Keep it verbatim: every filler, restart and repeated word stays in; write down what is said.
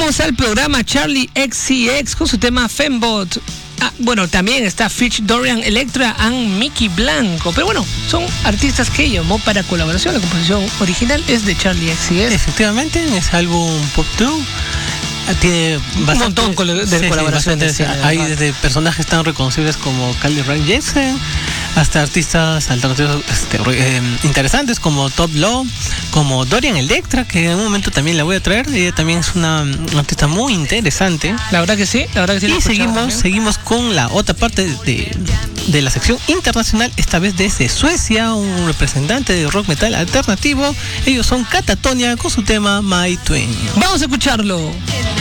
Vamos al programa Charlie X C X con su tema Fembot. Ah, bueno, también está Fitch, Dorian Electra y Mickey Blanco. Pero bueno, son artistas que llamó para colaboración. La composición original es de Charlie X C X. Efectivamente, es álbum Pop two. Tiene un montón de sí, colaboraciones. Sí, hay desde personajes tan reconocibles como Carly Rae Jepsen hasta artistas alternativos este, eh, interesantes como Top Law, como Dorian Electra, que en un momento también la voy a traer. Ella también es una, una artista muy interesante. La verdad que sí, la verdad que sí. Y seguimos, seguimos con la otra parte de, de la sección internacional, esta vez desde Suecia, un representante de rock metal alternativo. Ellos son Katatonia con su tema My Twin. Vamos a escucharlo.